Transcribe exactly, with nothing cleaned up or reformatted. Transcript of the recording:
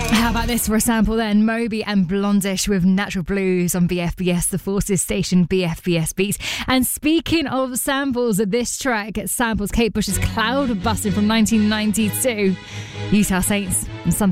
How about this for a sample then? Moby and Blondish with Natural Blues on B F B S, the Forces station B F B S Beats. And speaking of samples, this track samples Kate Bush's Cloud Busting from nineteen ninety-two. Utah Saints and something